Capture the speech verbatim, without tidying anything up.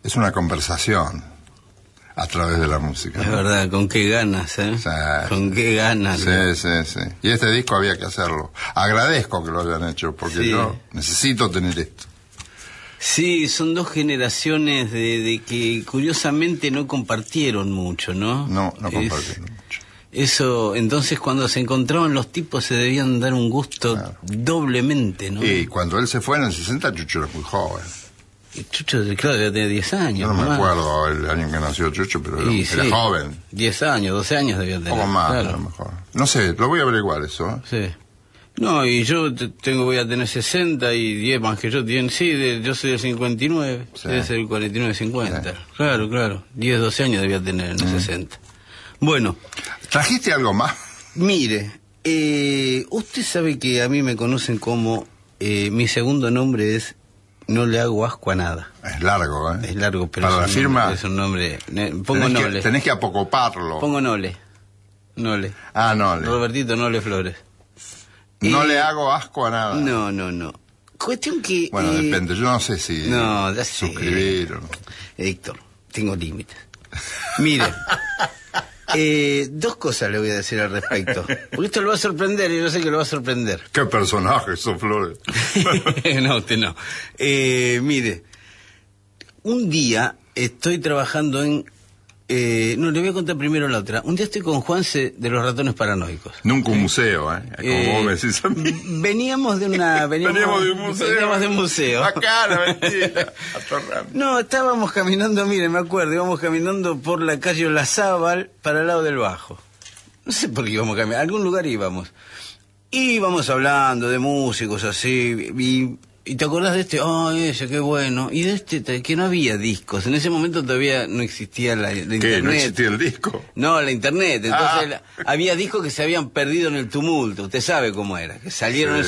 es una conversación a través de la música. Es ¿no? verdad, con qué ganas, ¿eh? Sí, con qué ganas. Sí, sí, sí. Y este disco había que hacerlo. Agradezco que lo hayan hecho, porque Sí. yo necesito tener esto. Sí, son dos generaciones de, de que curiosamente no compartieron mucho, ¿no? No, no Es- compartieron mucho. Eso, entonces cuando se encontraban los tipos se debían dar un gusto Claro. doblemente, ¿no? Y cuando él se fue en el sesenta, Chucho era muy joven. Y Chucho, claro, ya tenía diez años. Yo no me más. acuerdo el año que nació Chucho, pero era, Y era sí, joven. diez años, doce años debía Un tener. poco más, claro. a lo mejor. No sé, lo voy a averiguar eso. ¿eh? Sí. No, y yo te- tengo, voy a tener sesenta y diez más que yo tienen, sí, de- yo soy del cincuenta y nueve, Sí. debe ser el cuarenta y nueve cincuenta. Sí. Claro, claro, diez, doce años debía tener en el sesenta. Bueno, ¿Trajiste algo más? mire, eh, usted sabe que a mí me conocen como, eh, mi segundo nombre es No le hago asco a nada. Es largo, ¿eh? Es largo, pero Para es la un firma, nombre, es un nombre, ne- pongo tenés, Nole, que, tenés que apocoparlo. pongo Nole, Nole, Ah, no, le, Robertito Nole Flores. no Eh, le hago asco a nada. No, no, no. Cuestión que... Bueno, eh, depende, yo no sé si No, ya sé. suscribir o no. Héctor, tengo límites. Mire, eh, dos cosas le voy a decir al respecto. Porque esto lo va a sorprender y yo sé que lo va a sorprender. ¿Qué personaje sos, Flores? No, usted no. Eh, mire, un día estoy trabajando en... Eh, no, le voy a contar primero la otra. Un día estoy con Juanse de los ratones paranoicos. Nunca un museo, ¿eh? Como Eh, vos me decís a mí. Veníamos de una... Veníamos de un museo. Veníamos de un museo. Acá, la mentira. Atorrando. No, estábamos caminando, mire, me acuerdo, íbamos caminando por la calle Olazábal para el lado del Bajo. No sé por qué íbamos caminando, a algún lugar íbamos. Y íbamos hablando de músicos así, y, y te acordás de este, oh, ese, qué bueno. Y de este, te- que no había discos. En ese momento todavía no existía la, la internet. ¿Qué? ¿No existía el disco? No, la internet. Entonces Ah. la- había discos que se habían perdido en el tumulto. Usted sabe cómo era. Que salieron Sí. en